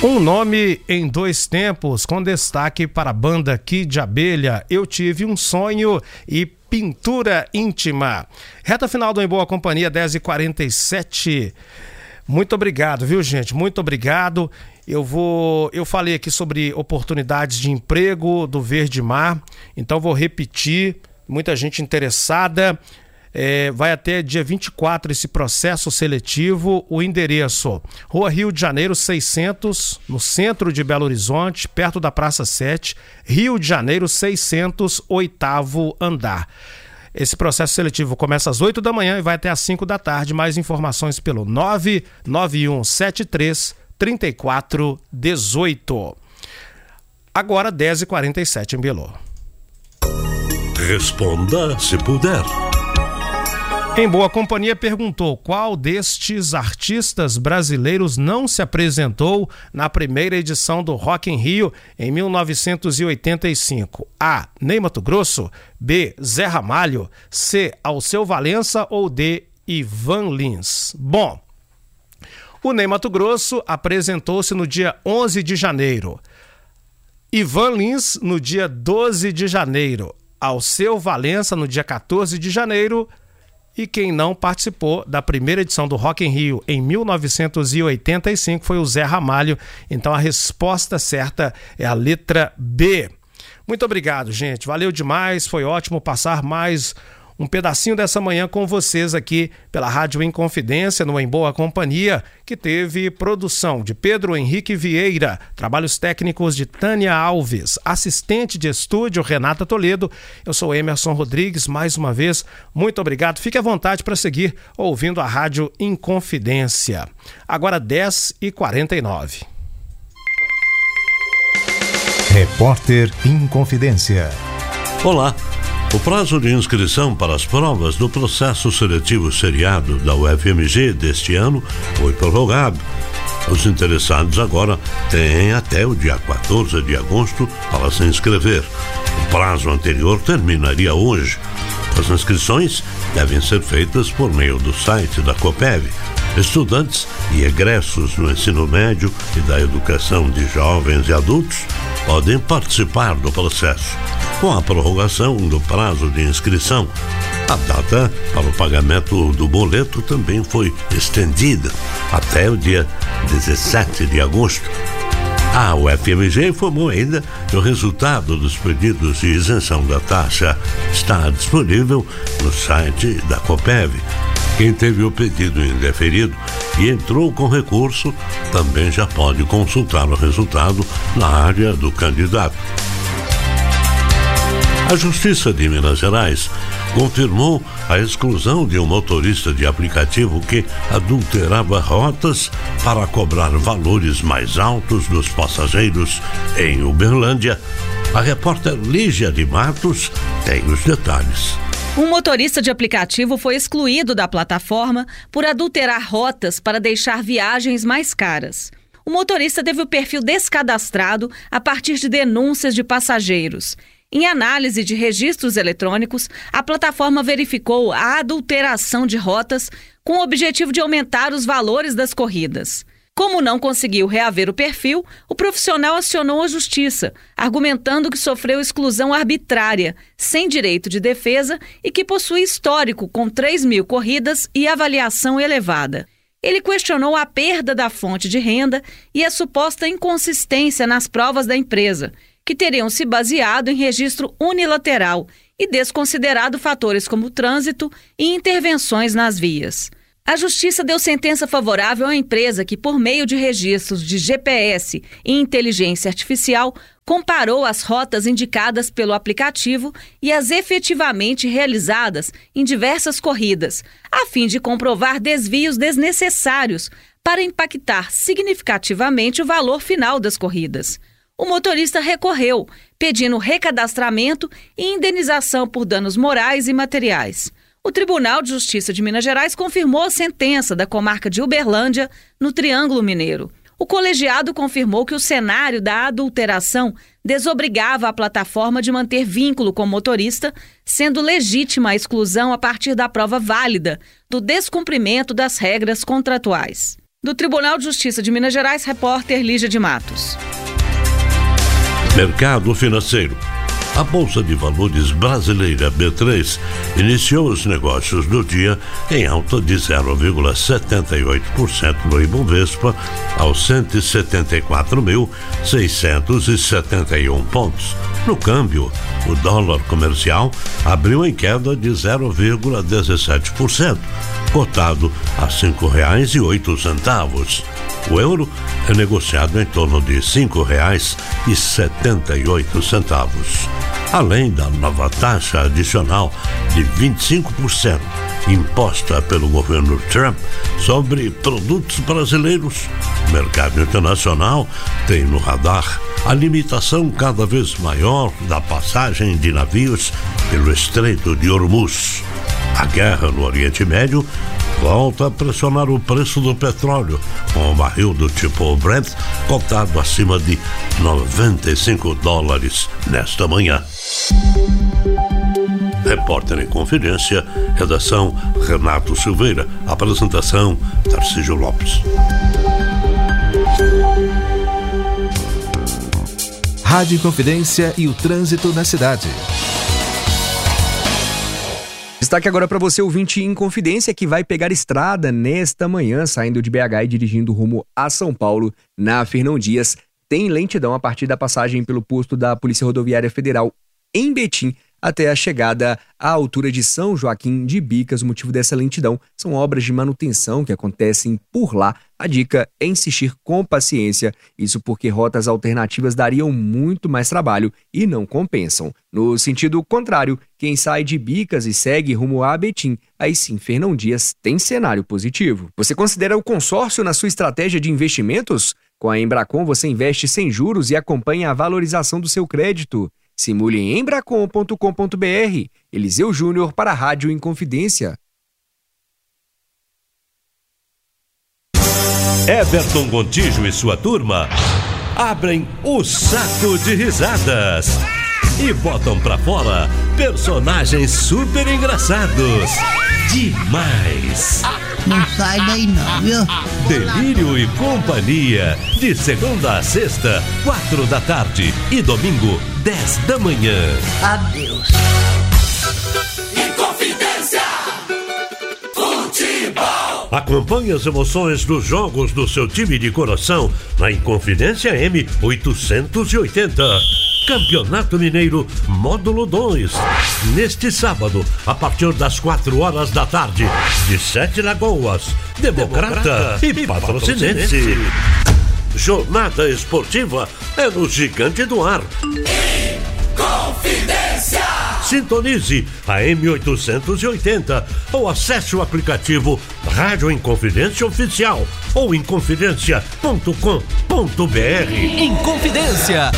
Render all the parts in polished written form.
Um nome em dois tempos, com destaque para a banda Kid Abelha, Eu Tive um Sonho e Pintura Íntima. Reta final do Em Boa Companhia, 10h47. Muito obrigado, viu, gente? Muito obrigado. Eu falei aqui sobre oportunidades de emprego do Verde Mar, então vou repetir, muita gente interessada. Vai até dia 24 esse processo seletivo. O endereço: Rua Rio de Janeiro 600, no centro de Belo Horizonte, perto da Praça 7, Rio de Janeiro 600, 8º andar. Esse processo seletivo começa às 8 da manhã e vai até às 5 da tarde. Mais informações pelo 991733418. Agora 10h47 em Belo. Responda se puder. Em Boa Companhia perguntou: qual destes artistas brasileiros não se apresentou na primeira edição do Rock in Rio em 1985? A. Ney Matogrosso, B. Zé Ramalho, C. Alceu Valença ou D. Ivan Lins? Bom, o Ney Matogrosso apresentou-se no dia 11 de janeiro, Ivan Lins no dia 12 de janeiro, Alceu Valença no dia 14 de janeiro. E quem não participou da primeira edição do Rock in Rio em 1985 foi o Zé Ramalho. Então a resposta certa é a letra B. Muito obrigado, gente. Valeu demais. Foi ótimo passar mais um pedacinho dessa manhã com vocês aqui pela Rádio Inconfidência, no Em Boa Companhia, que teve produção de Pedro Henrique Vieira, trabalhos técnicos de Tânia Alves, assistente de estúdio Renata Toledo. Eu sou Emerson Rodrigues, mais uma vez, muito obrigado. Fique à vontade para seguir ouvindo a Rádio Inconfidência. Agora 10h49. Repórter Inconfidência. Olá. O prazo de inscrição para as provas do processo seletivo seriado da UFMG deste ano foi prorrogado. Os interessados agora têm até o dia 14 de agosto para se inscrever. O prazo anterior terminaria hoje. As inscrições devem ser feitas por meio do site da COPEV. Estudantes e egressos do ensino médio e da educação de jovens e adultos podem participar do processo. Com a prorrogação do prazo de inscrição, a data para o pagamento do boleto também foi estendida até o dia 17 de agosto. A UFMG informou ainda que o resultado dos pedidos de isenção da taxa está disponível no site da COPEV. Quem teve o pedido indeferido e entrou com recurso também já pode consultar o resultado na área do candidato. A Justiça de Minas Gerais confirmou a exclusão de um motorista de aplicativo que adulterava rotas para cobrar valores mais altos dos passageiros em Uberlândia. A repórter Lígia de Matos tem os detalhes. Um motorista de aplicativo foi excluído da plataforma por adulterar rotas para deixar viagens mais caras. O motorista teve o perfil descadastrado a partir de denúncias de passageiros. Em análise de registros eletrônicos, a plataforma verificou a adulteração de rotas com o objetivo de aumentar os valores das corridas. Como não conseguiu reaver o perfil, o profissional acionou a justiça, argumentando que sofreu exclusão arbitrária, sem direito de defesa e que possui histórico com 3.000 corridas e avaliação elevada. Ele questionou a perda da fonte de renda e a suposta inconsistência nas provas da empresa, que teriam se baseado em registro unilateral e desconsiderado fatores como trânsito e intervenções nas vias. A Justiça deu sentença favorável à empresa que, por meio de registros de GPS e inteligência artificial, comparou as rotas indicadas pelo aplicativo e as efetivamente realizadas em diversas corridas, a fim de comprovar desvios desnecessários para impactar significativamente o valor final das corridas. O motorista recorreu, pedindo recadastramento e indenização por danos morais e materiais. O Tribunal de Justiça de Minas Gerais confirmou a sentença da comarca de Uberlândia, no Triângulo Mineiro. O colegiado confirmou que o cenário da adulteração desobrigava a plataforma de manter vínculo com o motorista, sendo legítima a exclusão a partir da prova válida do descumprimento das regras contratuais. Do Tribunal de Justiça de Minas Gerais, repórter Lígia de Matos. Mercado financeiro. A Bolsa de Valores brasileira B3 iniciou os negócios do dia em alta de 0,78% no Ibovespa, aos 174.671 pontos. No câmbio, o dólar comercial abriu em queda de 0,17%, cotado a R$ 5,08. O euro é negociado em torno de R$ 5,78. Além da nova taxa adicional de 25% imposta pelo governo Trump sobre produtos brasileiros, o mercado internacional tem no radar a limitação cada vez maior da passagem de navios pelo Estreito de Hormuz. A guerra no Oriente Médio volta a pressionar o preço do petróleo, com o barril do tipo Brent cotado acima de $95 nesta manhã. Repórter em Confidência, redação Renato Silveira, apresentação Tarcísio Lopes. Rádio Confidência e o trânsito na cidade. Destaque agora para você, ouvinte em Confidência, que vai pegar estrada nesta manhã, saindo de BH e dirigindo rumo a São Paulo, na Fernão Dias. Tem lentidão a partir da passagem pelo posto da Polícia Rodoviária Federal em Betim até a chegada à altura de São Joaquim de Bicas. O motivo dessa lentidão são obras de manutenção que acontecem por lá. A dica é insistir com paciência, isso porque rotas alternativas dariam muito mais trabalho e não compensam. No sentido contrário, quem sai de Bicas e segue rumo a Betim, aí sim, Fernão Dias tem cenário positivo. Você considera o consórcio na sua estratégia de investimentos? Com a Embracon você investe sem juros e acompanha a valorização do seu crédito. Simule em embracon.com.br. Eliseu Júnior para a Rádio Inconfidência. Everton Gontijo e sua turma abrem o saco de risadas e botam pra fora personagens super engraçados. Demais! Não sai daí não, viu? Delírio e Companhia, de segunda a sexta, 4 da tarde e domingo, 10 da manhã. Adeus. Inconfidência Futebol. Acompanhe as emoções dos jogos do seu time de coração na Inconfidência M880. Campeonato Mineiro Módulo 2. Neste sábado, a partir das 4 horas da tarde, de Sete Lagoas, Democrata e Patrocinense. Jornada esportiva é no Gigante do Ar. Inconfidência! Sintonize a M880 ou acesse o aplicativo Rádio Inconfidência Oficial ou inconfidencia.com.br. Inconfidência!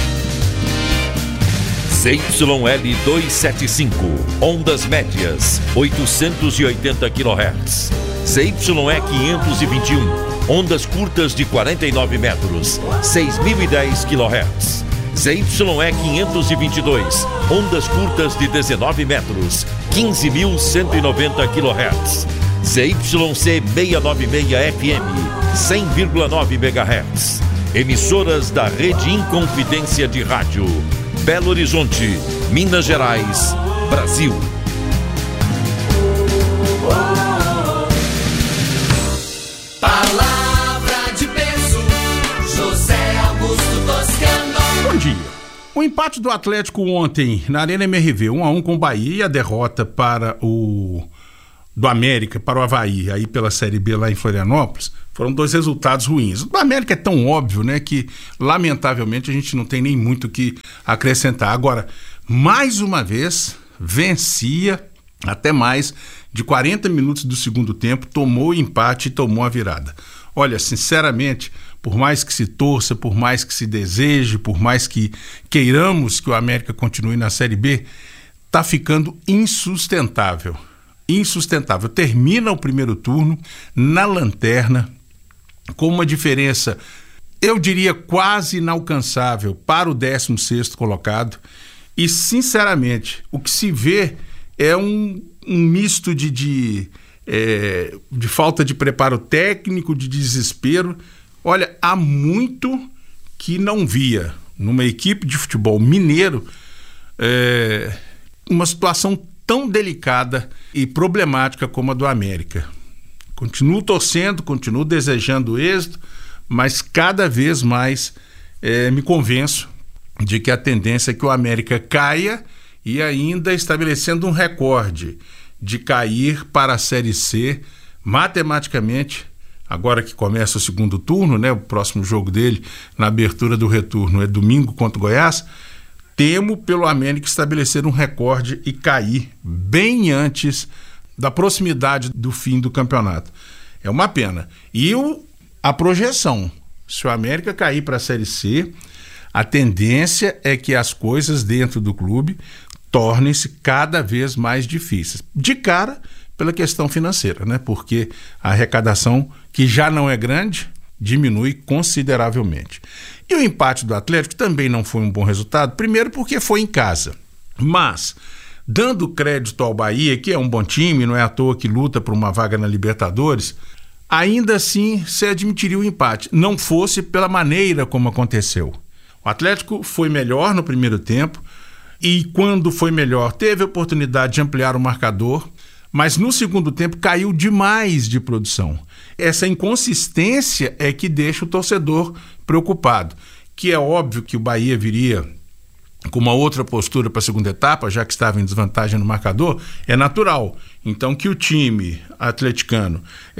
ZYL 275, ondas médias, 880 kHz. ZYE 521, ondas curtas de 49 metros, 6.010 kHz. ZYE 522, ondas curtas de 19 metros, 15.190 kHz. ZYC 696 FM, 100,9 MHz. Emissoras da Rede Inconfidência de Rádio. Belo Horizonte, Minas Gerais, Brasil. Palavra de peso, José Augusto Toscano. Bom dia. O empate do Atlético ontem na Arena MRV, 1-1 com o Bahia, e a derrota do América para o Avaí, aí pela Série B lá em Florianópolis, foram dois resultados ruins. O do América é tão óbvio, né, que lamentavelmente a gente não tem nem muito o que acrescentar. Agora, mais uma vez, vencia até mais de 40 minutos do segundo tempo, tomou o empate e tomou a virada. Olha, sinceramente, por mais que se torça, por mais que se deseje, por mais que queiramos que o América continue na Série B, tá ficando insustentável. Insustentável. Termina o primeiro turno na lanterna, com uma diferença, eu diria, quase inalcançável para o 16º colocado. E, sinceramente, o que se vê é um misto de de falta de preparo técnico, de desespero. Olha, há muito que não via numa equipe de futebol mineiro uma situação tão delicada e problemática como a do América. Continuo torcendo, continuo desejando êxito, mas cada vez mais me convenço de que a tendência é que o América caia, e ainda estabelecendo um recorde de cair para a Série C matematicamente, agora que começa o segundo turno, né? O próximo jogo dele na abertura do retorno é domingo contra o Goiás. Temo pelo América estabelecer um recorde e cair bem antes da proximidade do fim do campeonato. É uma pena. E a projeção, se o América cair para a Série C, a tendência é que as coisas dentro do clube tornem-se cada vez mais difíceis. De cara, pela questão financeira, né? Porque a arrecadação, que já não é grande, diminui consideravelmente. E o empate do Atlético também não foi um bom resultado, primeiro porque foi em casa. Mas, dando crédito ao Bahia, que é um bom time, não é à toa que luta por uma vaga na Libertadores, ainda assim se admitiria o empate, não fosse pela maneira como aconteceu. O Atlético foi melhor no primeiro tempo, e quando foi melhor teve a oportunidade de ampliar o marcador, mas no segundo tempo caiu demais de produção. Essa inconsistência é que deixa o torcedor preocupado, que é óbvio que o Bahia viria com uma outra postura para a segunda etapa, já que estava em desvantagem no marcador, é natural. Então que o time atleticano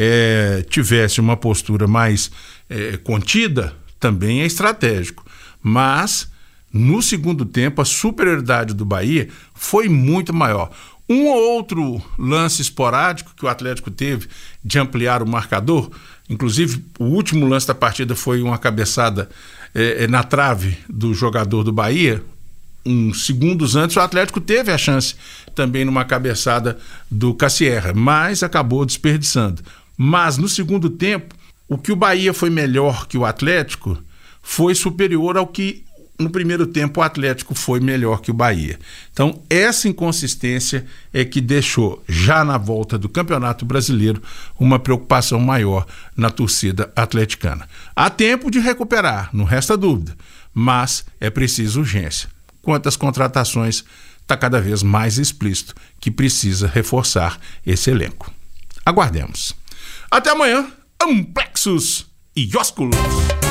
tivesse uma postura mais contida também é estratégico, mas no segundo tempo, a superioridade do Bahia foi muito maior. Um ou outro lance esporádico que o Atlético teve de ampliar o marcador, inclusive o último lance da partida foi uma cabeçada na trave do jogador do Bahia. Uns segundos antes, o Atlético teve a chance também numa cabeçada do Cassierra, mas acabou desperdiçando. Mas no segundo tempo, o que o Bahia foi melhor que o Atlético foi superior ao que no primeiro tempo o Atlético foi melhor que o Bahia. Então essa inconsistência é que deixou, já na volta do Campeonato Brasileiro, uma preocupação maior na torcida atleticana. Há tempo de recuperar, não resta dúvida, mas é preciso urgência. Quanto às contratações, está cada vez mais explícito que precisa reforçar esse elenco. Aguardemos. Até amanhã, Amplexus e Ósculos.